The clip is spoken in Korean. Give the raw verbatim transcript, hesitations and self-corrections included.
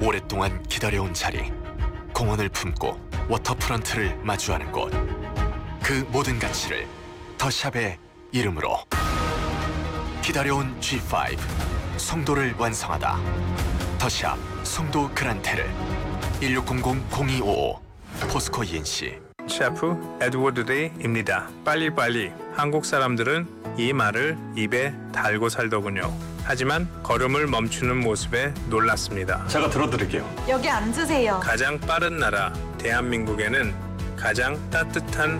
오랫동안 기다려온 자리, 공원을 품고 워터프런트를 마주하는 곳, 그 모든 가치를 더샵의 이름으로. 기다려온 지 파이브, 송도를 완성하다. 더샵 송도 그란테르. 일육공공 공이오오 포스코 이엔씨. 셰프 에드워드 데이입니다. 빨리빨리. 한국 사람들은 이 말을 입에 달고 살더군요. 하지만 걸음을 멈추는 모습에 놀랐습니다. 제가 들어드릴게요. 여기 앉으세요. 가장 빠른 나라 대한민국에는 가장 따뜻한